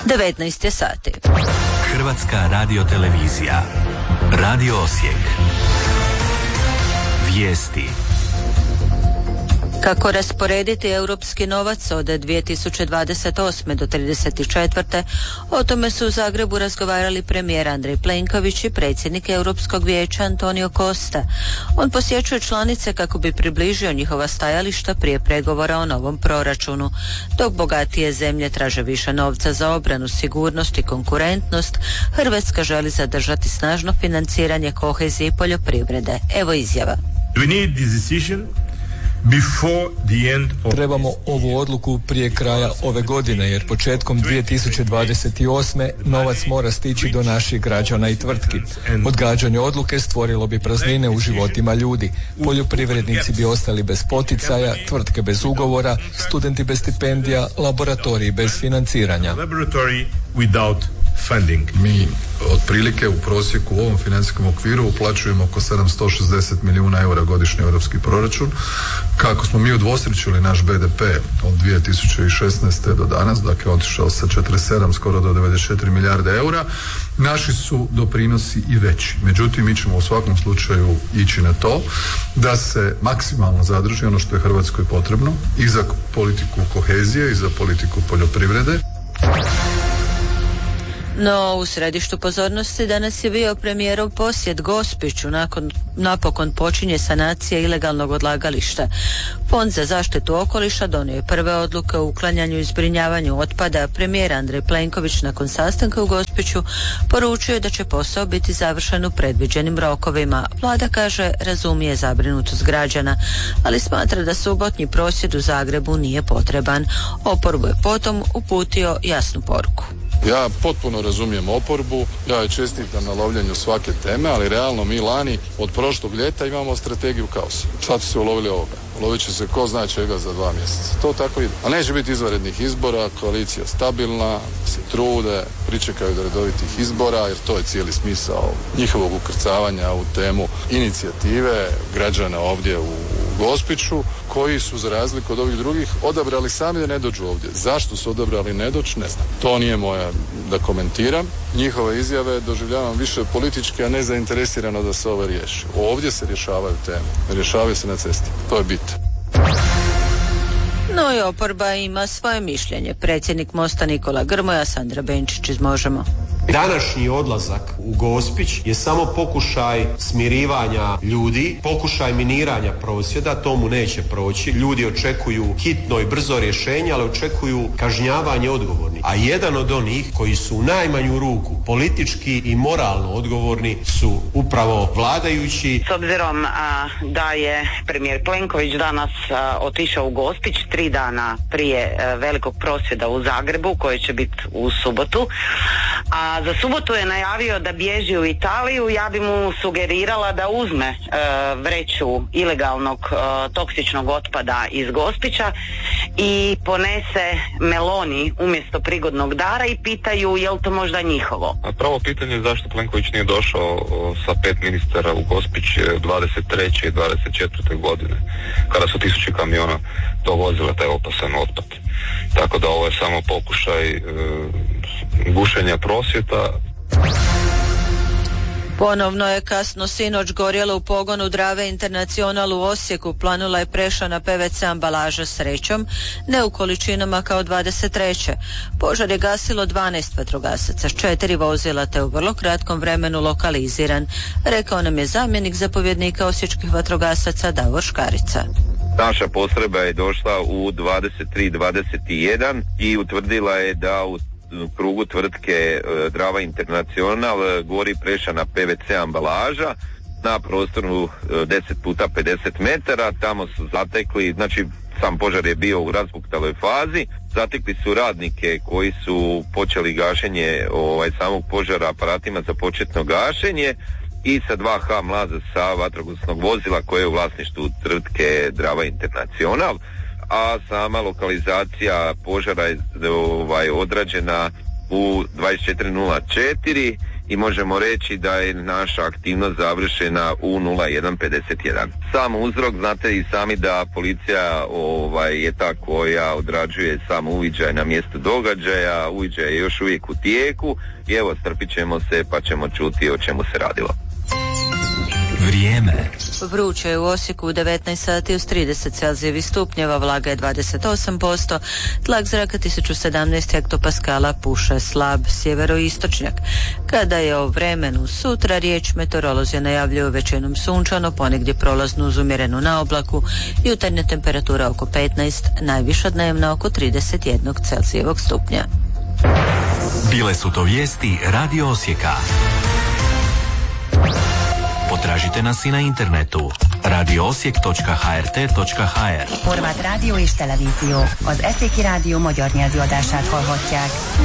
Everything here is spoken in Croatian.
19 sati. Hrvatska radiotelevizija. Radio Osijek. Vijesti. Kako rasporediti europski novac od 2028. do 34. O tome su u Zagrebu razgovarali premijer Andrej Plenković i predsjednik Europskog vijeća Antonio Costa. On posjećuje članice kako bi približio njihova stajališta prije pregovora o novom proračunu. Dok bogatije zemlje traže više novca za obranu, sigurnost i konkurentnost, Hrvatska želi zadržati snažno financiranje kohezije i poljoprivrede. Evo izjava. We need this decision. Trebamo ovu odluku prije kraja ove godine, jer početkom 2028. novac mora stići do naših građana i tvrtki. Odgađanje odluke stvorilo bi praznine u životima ljudi. Poljoprivrednici bi ostali bez poticaja, tvrtke bez ugovora, studenti bez stipendija, laboratoriji bez financiranja. Mi otprilike u prosjeku u ovom financijskom okviru uplaćujemo oko 760 milijuna eura godišnje europski proračun. Kako smo mi udvostručili naš BDP od 2016. do danas, dakle otišao sa 47 skoro do 94 milijarde eura, naši su doprinosi i veći. Međutim, mi ćemo u svakom slučaju ići na to da se maksimalno zadrži ono što je Hrvatskoj potrebno i za politiku kohezije i za politiku poljoprivrede. No, u središtu pozornosti danas je bio premijerov posjet Gospiću. Napokon počinje sanacija ilegalnog odlagališta. Fond za zaštitu okoliša donio je prve odluke o uklanjanju i zbrinjavanju otpada. Premijer Andrej Plenković nakon sastanka u Gospiću poručio je da će posao biti završen u predviđenim rokovima. Vlada kaže razumije zabrinutost građana, ali smatra da subotnji prosvjed u Zagrebu nije potreban. Oporbu je potom uputio jasnu poruku. Ja potpuno razumijem oporbu, ja je čestitam na lovljenju svake teme, ali realno mi lani od prošlog ljeta imamo strategiju kaosa. Sad su se ulovili ovoga. Ulovit će se ko zna čega za 2 mjeseca. To tako ide. A neće biti izvanrednih izbora, koalicija stabilna, se trude, pričekaju do redovitih izbora, jer to je cijeli smisao njihovog ukrcavanja u temu inicijative građana ovdje u Gospiću, koji su za razliku od ovih drugih odabrali sami da ne dođu ovdje. Zašto su odabrali ne doći, ne znam. To nije moja da komentiram. Njihove izjave doživljavam više politički, a ne zainteresirano da se ovo riješi. Ovdje se rješavaju teme, ne rješavaju se na cesti. To je bit. No i oporba ima svoje mišljenje. Predsjednik Mosta Nikola Grmoja, Sandra Benčić iz Možemo. Današnji odlazak u Gospić je samo pokušaj smirivanja ljudi, pokušaj miniranja prosvjeda, tomu neće proći. Ljudi očekuju hitno i brzo rješenje, ali očekuju kažnjavanje odgovornih. A jedan od onih koji su u najmanju ruku politički i moralno odgovorni su upravo vladajući. S obzirom da je premijer Plenković danas otišao u Gospić 3 dana prije velikog prosvjeda u Zagrebu, koji će biti u subotu, a za subotu je najavio da bježi u Italiju, ja bi mu sugerirala da uzme vreću ilegalnog toksičnog otpada iz Gospića i ponese Meloni umjesto prigodnog dara i pitaju je li to možda njihovo. A pravo pitanje je zašto Plenković nije došao sa 5 ministara u Gospić 23. i 24. godine, kada su 1000 kamiona dovozila taj opasan otpad. Tako da ovo je samo pokušaj gušenja prosvjeta. Ponovno je kasno sinoć gorjelo u pogonu Drave International u Osijeku. Planula je prešana PVC ambalaža, srećom ne u količinama kao 23. Požar je gasilo 12 vatrogasaca, 4 vozila te u vrlo kratkom vremenu lokaliziran, rekao nam je zamjenik zapovjednika osječkih vatrogasaca Davor Škarica. Naša postrojba je došla u 23:21 i utvrdila je da u krugu tvrtke Drava International gori prešana PVC ambalaža na prostoru 10x50 metara. Tamo su zatekli, znači sam požar je bio u razbuktaloj fazi, zatekli su radnike koji su počeli gašenje samog požara aparatima za početno gašenje i sa 2H mlaza sa vatrogasnog vozila koje je u vlasništvu tvrtke Drava International, a sama lokalizacija požara je odrađena u 24:04 i možemo reći da je naša aktivnost završena u 01:51. Sam uzrok, znate i sami da policija je ta koja odrađuje sam uviđaj na mjestu događaja, uviđaj je još uvijek u tijeku i evo strpit ćemo se pa ćemo čuti o čemu se radilo. Vrijeme. Vruće je u Osijeku u 19 sati uz 30 celzijevih stupnjeva, vlaga je 28%, tlak zraka 1017 hektopaskala, puše slab sjeveroistočnjak. Kada je o vremenu sutra riječ, meteorolozi najavljuju većinom sunčano, ponegdje prolaznu uz umjerenu na oblaku, jutarnja temperatura oko 15, najviša dnevna oko 31 celzijevog stupnja. Bile su to vijesti Radio Osijeka. Potražite nas i na internetu radioosijek.hrt.hr. Horváth rádió és televízió. Az Eszéki Rádió magyar nyelvű adását hallhatják.